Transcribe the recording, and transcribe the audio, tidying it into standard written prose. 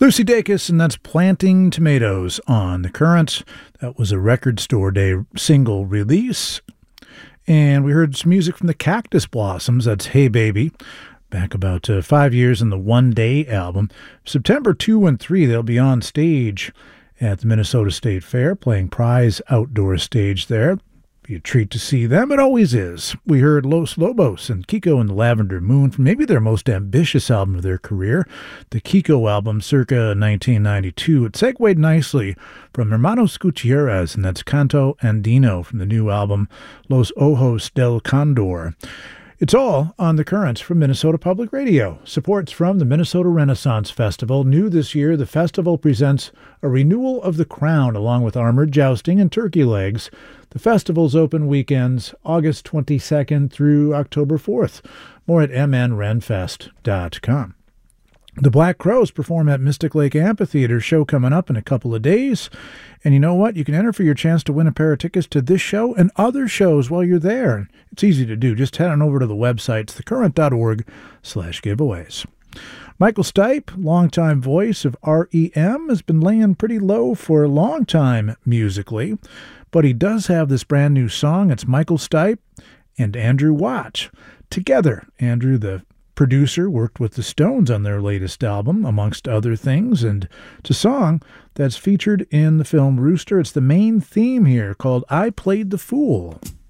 Lucy Dacus, and that's Planting Tomatoes on the Current. That was a Record Store Day single release. And we heard some music from the Cactus Blossoms. That's Hey Baby. Back about 5 years in the One Day album. September 2 and 3, they'll be on stage at the Minnesota State Fair, playing prize outdoor stage there. Be a treat to see them. It always is. We heard Los Lobos and Kiko and the Lavender Moon from maybe their most ambitious album of their career, the Kiko album circa 1992. It segued nicely from Hermanos Gutierrez, and that's Canto Andino from the new album Los Ojos del Condor. It's all on the Currents from Minnesota Public Radio. Supports from the Minnesota Renaissance Festival. New this year, the festival presents a renewal of The Crown along with Armored Jousting and Turkey Legs. The festival's open weekends August 22nd through October 4th. More at mnrenfest.com. The Black Crowes perform at Mystic Lake Amphitheater, show coming up in a couple of days. And you know what? You can enter for your chance to win a pair of tickets to this show and other shows while you're there. It's easy to do. Just head on over to the website. It's thecurrent.org/giveaways. Michael Stipe, longtime voice of REM, has been laying pretty low for a long time musically. But he does have this brand new song. It's Michael Stipe and Andrew Watt. Together, Andrew, the producer, worked with the Stones on their latest album, amongst other things, and it's a song that's featured in the film Rooster. It's the main theme here, called I Played the Fool.